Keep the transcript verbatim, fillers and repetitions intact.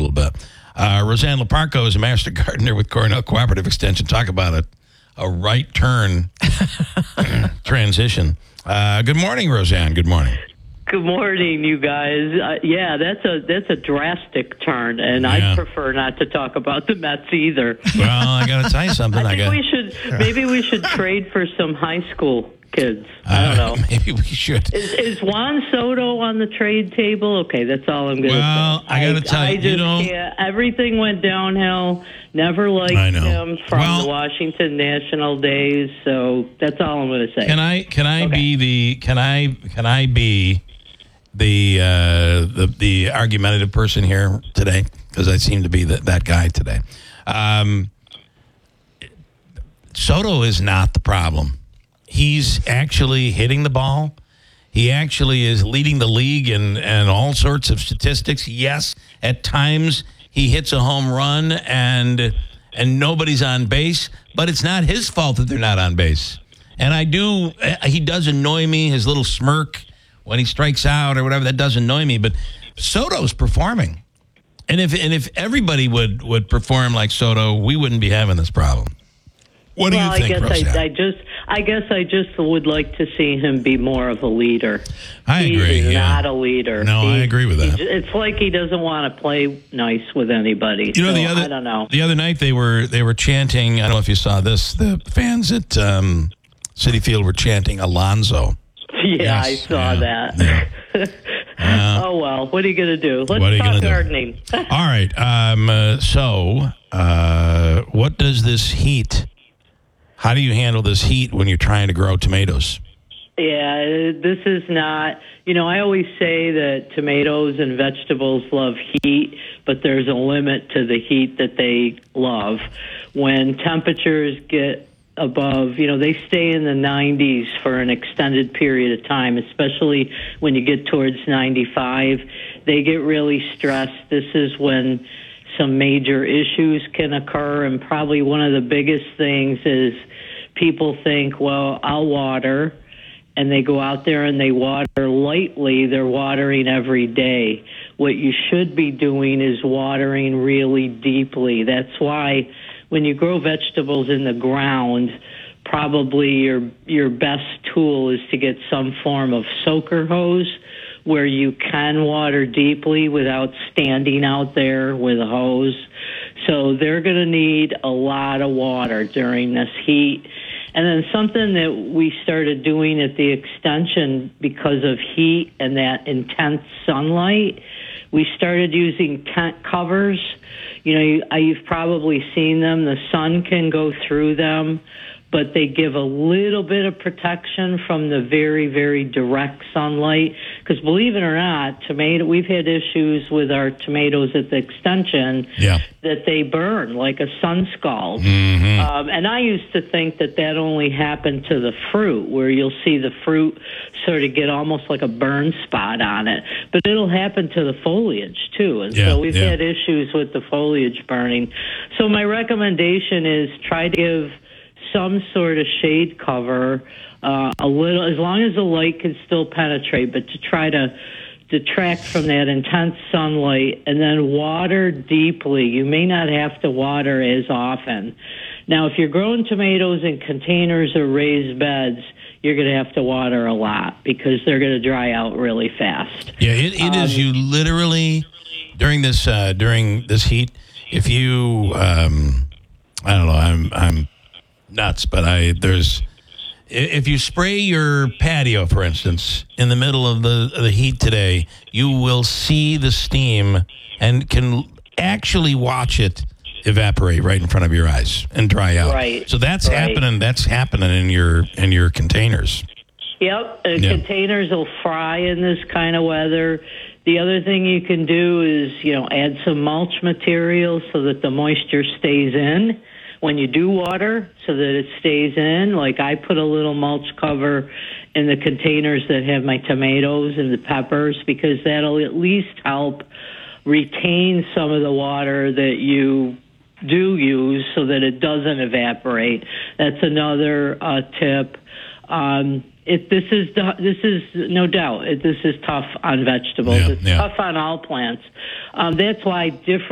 little bit. Uh, Roseanne Leparco is a master gardener with Cornell Cooperative Extension. Talk about a, a right turn transition. Uh, good morning, Roseanne. Good morning. Good morning, you guys. Uh, yeah, that's a that's a drastic turn, and Yeah. I prefer not to talk about the Mets either. Well, I got to tell you something. I I think got. we should maybe we should trade for some high school kids. I don't Uh, know. maybe we should. Is, is Juan Soto on the trade table? Okay, that's all I'm going to Well, say. I gotta tell I you, you just know- can't. Everything went downhill. Never liked I know. him from Well- the Washington National days. So that's all I'm going to say. Can I? Can I Okay. be the? Can I? Can I be the uh, the the argumentative person here today? Because I seem to be that that guy today. Um, Soto is not the problem. He's actually hitting the ball. He actually is leading the league in, in all sorts of statistics. Yes, at times he hits a home run and and nobody's on base, but it's not his fault that they're not on base. And I do, he does annoy me, his little smirk when he strikes out or whatever, that does annoy me. But Soto's performing. And if and if everybody would, would perform like Soto, we wouldn't be having this problem. What do well, you think, I guess Roseanne? I, I just, I guess I just would like to see him be more of a leader. I He's agree, yeah. not a leader. No, I agree with that. he- It's like he doesn't want to play nice with anybody. You know, so the other I don't know. the other night they were they were chanting. I don't know if you saw this. The fans at um, Citi Field were chanting Alonzo. Yeah, Yes, I saw yeah, that. Uh, oh well, what are you going to do? Let's What are you talk gonna do? gardening. all right. Um, uh, so, uh, what does this heat? How do you handle this heat when you're trying to grow tomatoes? Yeah, this is not, you know, I always say that tomatoes and vegetables love heat, but there's a limit to the heat that they love. When temperatures get above, you know, they stay in the nineties for an extended period of time, especially when you get towards ninety-five. They get really stressed. This is when some major issues can occur, and probably one of the biggest things is people think, well, I'll water, and they go out there and they water lightly. They're watering every day. What you should be doing is watering really deeply. That's why when you grow vegetables in the ground, probably your your best tool is to get some form of soaker hose where you can water deeply without standing out there with a hose. So they're going to need a lot of water during this heat. And then something that we started doing at the extension because of heat and that intense sunlight, we started using tent covers. You know, you, you've probably seen them. The sun can go through them, but they give a little bit of protection from the very, very direct sunlight. Because believe it or not, tomato, we've had issues with our tomatoes at the extension Yeah. that they burn like a sun scald. Mm-hmm. Um, and I used to think that that only happened to the fruit, where you'll see the fruit sort of get almost like a burn spot on it. But it'll happen to the foliage, too. And Yeah, so we've yeah. had issues with the foliage burning. So my recommendation is try to give some sort of shade cover, uh, a little, as long as the light can still penetrate, but to try to detract from that intense sunlight, and then water deeply. You may not have to water as often. Now, if you're growing tomatoes in containers or raised beds, you're going to have to water a lot because they're going to dry out really fast. Yeah, it, it is. Um, You literally during this uh, during this heat. If you, um, I don't know, I'm I'm nuts, but I there's if you spray your patio, for instance, in the middle of the of the heat today, you will see the steam and can actually watch it evaporate right in front of your eyes and dry out. Right, So that's right. happening. That's happening in your in your containers. Yep, uh, Yeah. containers will fry in this kind of weather. The other thing you can do is, you know, add some mulch material so that the moisture stays in when you do water, so that it stays in. Like I put a little mulch cover in the containers that have my tomatoes and the peppers, because that'll at least help retain some of the water that you do use so that it doesn't evaporate. That's another uh, tip. Um, it, this is the, this is no doubt it, this is tough on vegetables. Yeah, it's yeah. tough on all plants. Um, that's why different